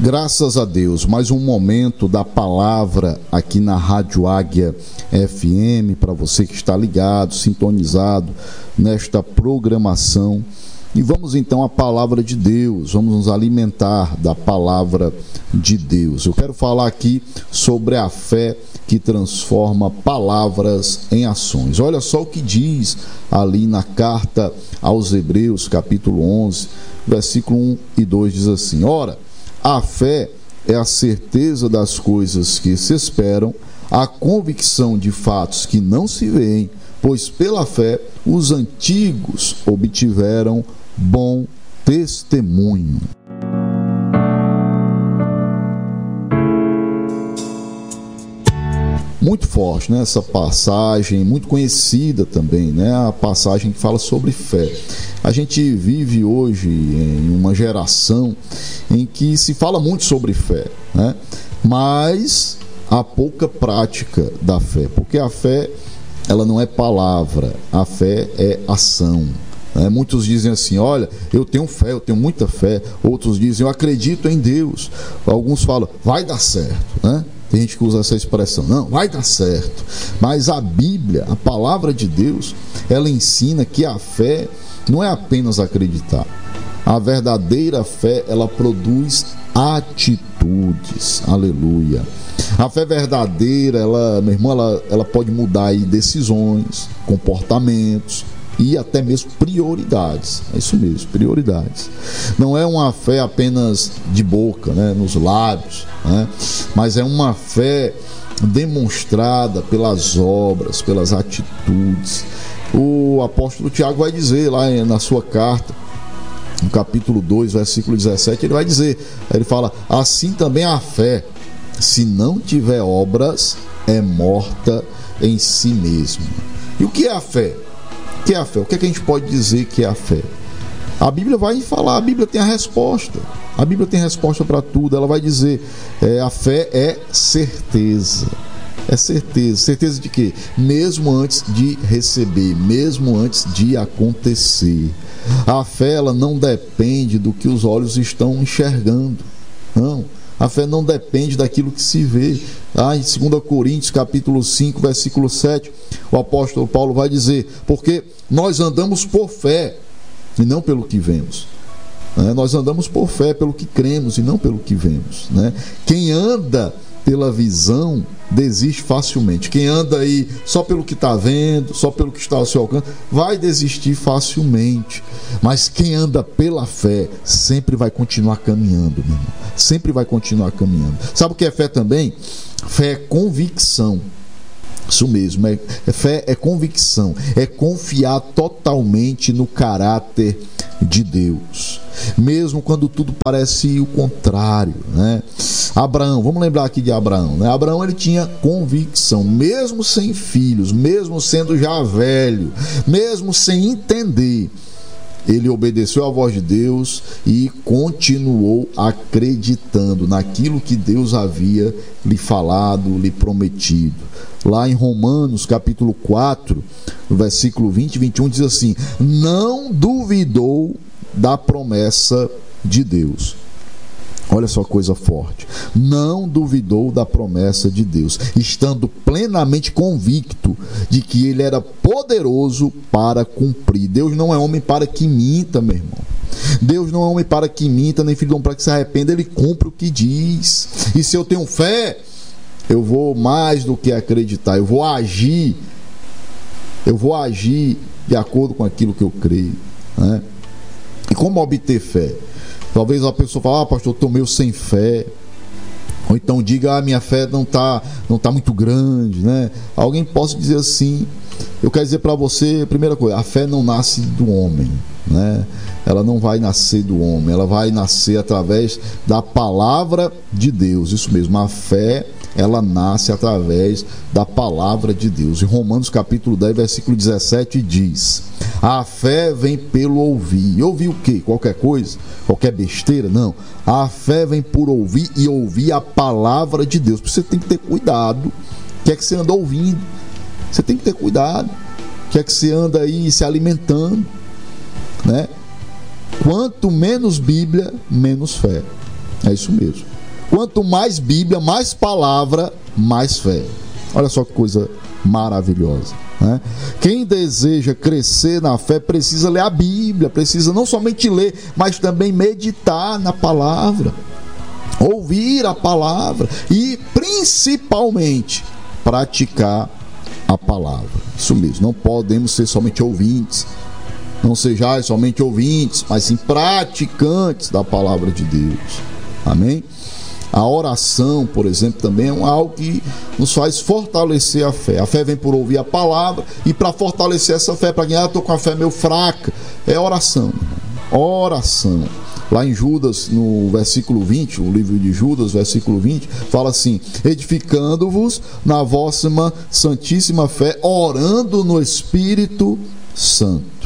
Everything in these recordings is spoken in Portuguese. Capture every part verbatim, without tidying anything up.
Graças a Deus, mais um momento da palavra aqui na Rádio Águia F M, para você que está ligado, sintonizado nesta programação. E vamos então à palavra de Deus, vamos nos alimentar da palavra de Deus. Eu quero falar aqui sobre a fé que transforma palavras em ações. Olha só o que diz ali na carta aos Hebreus, capítulo onze, versículo um e dois, diz assim: Ora, a fé é a certeza das coisas que se esperam, a convicção de fatos que não se veem, pois pela fé os antigos obtiveram bom testemunho. Muito forte, né? Essa passagem, muito conhecida também, né? A passagem que fala sobre fé. A gente vive hoje em uma geração em que se fala muito sobre fé, né? Mas há pouca prática da fé, porque a fé, ela não é palavra, a fé é ação. Né? Muitos dizem assim: olha, eu tenho fé, eu tenho muita fé. Outros dizem: eu acredito em Deus. Alguns falam: vai dar certo, né? Tem gente que usa essa expressão: não, vai dar certo. Mas a Bíblia, a palavra de Deus, ela ensina que a fé não é apenas acreditar. A verdadeira fé, ela produz atitudes. Aleluia. A fé verdadeira, ela, meu irmão, ela, ela pode mudar aí decisões, comportamentos e até mesmo prioridades. É isso mesmo, prioridades. Não é uma fé apenas de boca, né, nos lábios, né, mas é uma fé demonstrada pelas obras, pelas atitudes. O apóstolo Tiago vai dizer lá na sua carta, no capítulo dois, versículo dezessete, ele vai dizer, ele fala: assim também a fé, se não tiver obras, é morta em si mesma. E o que é a fé? O que é a fé? O que é que a gente pode dizer que é a fé? A Bíblia vai falar, a Bíblia tem a resposta. A Bíblia tem resposta para tudo. Ela vai dizer, é, a fé é certeza. É certeza. Certeza de quê? Mesmo antes de receber, mesmo antes de acontecer. A fé, ela não depende do que os olhos estão enxergando. Não. A fé não depende daquilo que se vê. Ah, em dois Coríntios, capítulo cinco, versículo sete, o apóstolo Paulo vai dizer: porque nós andamos por fé e não pelo que vemos. É, nós andamos por fé, pelo que cremos e não pelo que vemos. Né? Quem anda pela visão desiste facilmente. Quem anda aí só pelo que está vendo, só pelo que está ao seu alcance, vai desistir facilmente. Mas quem anda pela fé sempre vai continuar caminhando, meu irmão. Sempre vai continuar caminhando. Sabe o que é fé também? Fé é convicção. Isso mesmo, é, é fé é convicção, é confiar totalmente no caráter de Deus, mesmo quando tudo parece o contrário, né? Abraão, vamos lembrar aqui de Abraão, né? Abraão, ele tinha convicção, mesmo sem filhos, mesmo sendo já velho, mesmo sem entender, ele obedeceu à voz de Deus e continuou acreditando naquilo que Deus havia lhe falado, lhe prometido. Lá em Romanos, capítulo quatro, no versículo vinte e vinte e um, diz assim: não duvidou da promessa de Deus. Olha só, coisa forte. Não duvidou da promessa de Deus, estando plenamente convicto de que ele era poderoso para cumprir. Deus não é homem para que minta, meu irmão. Deus não é homem para que minta, nem filho de homem para que se arrependa. Ele cumpre o que diz. E se eu tenho fé, eu vou mais do que acreditar. Eu vou agir. Eu vou agir de acordo com aquilo que eu creio, né? E como obter fé? Talvez a pessoa fale: ah, pastor, eu estou meio sem fé. Ou então diga: ah, minha fé não está não tá muito grande, né? Alguém possa dizer assim. Eu quero dizer para você, primeira coisa, a fé não nasce do homem, né? Ela não vai nascer do homem, ela vai nascer através da palavra de Deus. Isso mesmo, a fé, ela nasce através da palavra de Deus. Em Romanos capítulo dez, versículo dezessete, diz: a fé vem pelo ouvir. E ouvir o quê? Qualquer coisa? Qualquer besteira? Não. A fé vem por ouvir e ouvir a palavra de Deus. Você tem que ter cuidado. O que é que você anda ouvindo? Você tem que ter cuidado. O que é que você anda aí se alimentando, né? Quanto menos Bíblia, menos fé. É isso mesmo. Quanto mais Bíblia, mais palavra, mais fé. Olha só que coisa maravilhosa, né? Quem deseja crescer na fé precisa ler a Bíblia, precisa não somente ler, mas também meditar na palavra, ouvir a palavra e principalmente praticar a palavra. Isso mesmo, não podemos ser somente ouvintes, não sejais somente ouvintes, mas sim praticantes da palavra de Deus. Amém? A oração, por exemplo, também é algo que nos faz fortalecer a fé. A fé vem por ouvir a palavra, e para fortalecer essa fé, para ganhar, eu estou com a fé meio fraca, é oração. Oração. Lá em Judas, no versículo vinte, o livro de Judas, versículo vinte, fala assim: edificando-vos na vossa santíssima fé, orando no Espírito Santo.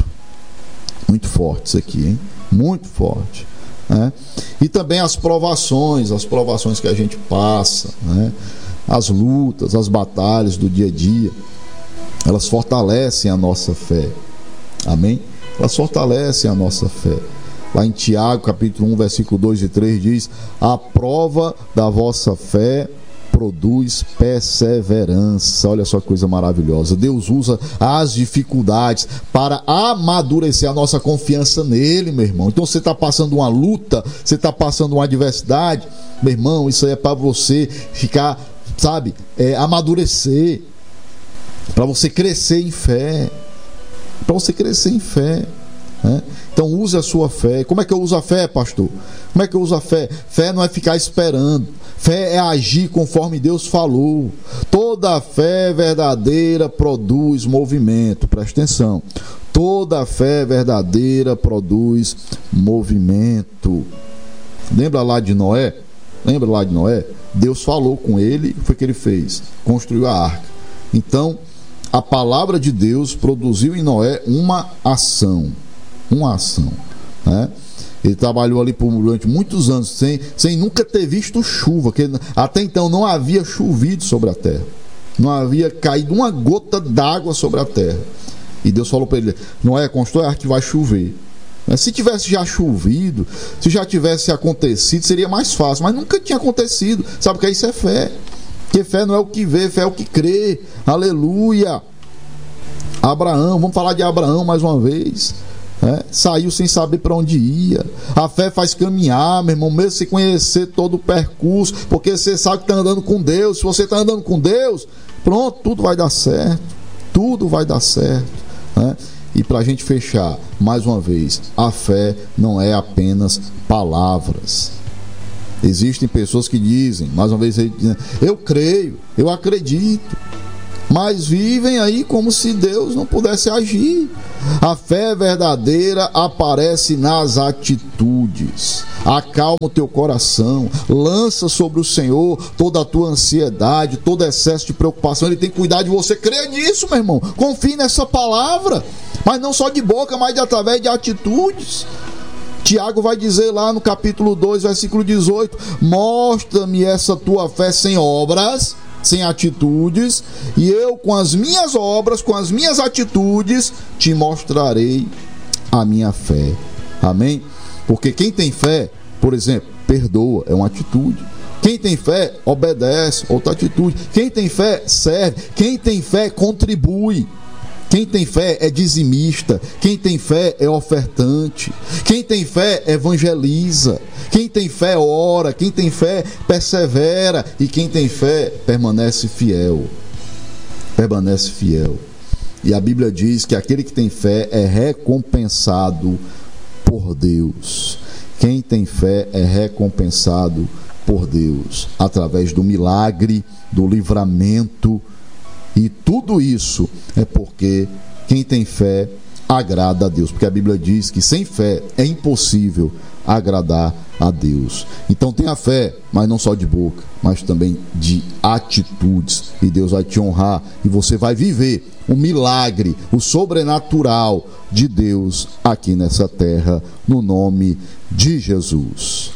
Muito forte isso aqui, hein? Muito forte. Né? E também as provações, as provações que a gente passa, né? As lutas, as batalhas do dia a dia, elas fortalecem a nossa fé. Amém? Elas fortalecem a nossa fé. Lá em Tiago, capítulo um, versículo dois e três diz: a prova da vossa fé produz perseverança. Olha só que coisa maravilhosa. Deus usa as dificuldades para amadurecer a nossa confiança nele, meu irmão. Então você está passando uma luta, você está passando uma adversidade, meu irmão, isso aí é para você ficar, sabe, é, amadurecer, para você crescer em fé, para você crescer em fé. Né? Então use a sua fé. Como é que eu uso a fé, pastor? Como é que eu uso a fé? Fé não é ficar esperando. Fé é agir conforme Deus falou. Toda fé verdadeira produz movimento. Presta atenção. Toda fé verdadeira produz movimento. Lembra lá de Noé? Lembra lá de Noé? Deus falou com ele, foi o que ele fez? Construiu a arca. Então, a palavra de Deus produziu em Noé uma ação. Uma ação, né? Ele trabalhou ali por, durante muitos anos sem, sem nunca ter visto chuva, que até então não havia chovido sobre a terra, não havia caído uma gota d'água sobre a terra. E Deus falou para ele: Noé, constrói a arca que vai chover. Mas se tivesse já chovido, se já tivesse acontecido, seria mais fácil, mas nunca tinha acontecido. Sabe o que é isso? É fé. Porque fé não é o que vê, fé é o que crê. Aleluia. Abraão, vamos falar de Abraão mais uma vez. É, saiu sem saber para onde ia. A fé faz caminhar, meu irmão, mesmo sem conhecer todo o percurso, porque você sabe que está andando com Deus. Se você está andando com Deus, pronto, tudo vai dar certo. Tudo vai dar certo, né? E para a gente fechar, mais uma vez, a fé não é apenas palavras. Existem pessoas que dizem, mais uma vez, eu creio, eu acredito, mas vivem aí como se Deus não pudesse agir. A fé verdadeira aparece nas atitudes. Acalma o teu coração, lança sobre o Senhor toda a tua ansiedade, todo excesso de preocupação. Ele tem que cuidar de você. Creia nisso, meu irmão. Confie nessa palavra, mas não só de boca, mas de, através de atitudes. Tiago vai dizer lá no capítulo dois, versículo dezoito: mostra-me essa tua fé sem obras, sem atitudes, e eu com as minhas obras, com as minhas atitudes, te mostrarei a minha fé. Amém? Porque quem tem fé, por exemplo, perdoa, é uma atitude. Quem tem fé, obedece, outra atitude. Quem tem fé, serve. Quem tem fé, contribui. Quem tem fé é dizimista. Quem tem fé é ofertante. Quem tem fé evangeliza. Quem tem fé ora. Quem tem fé persevera. E quem tem fé permanece fiel. Permanece fiel. E a Bíblia diz que aquele que tem fé é recompensado por Deus. Quem tem fé é recompensado por Deus através do milagre, do livramento. E tudo isso é porque quem tem fé agrada a Deus. Porque a Bíblia diz que sem fé é impossível agradar a Deus. Então tenha fé, mas não só de boca, mas também de atitudes. E Deus vai te honrar e você vai viver o milagre, o sobrenatural de Deus aqui nessa terra, no nome de Jesus.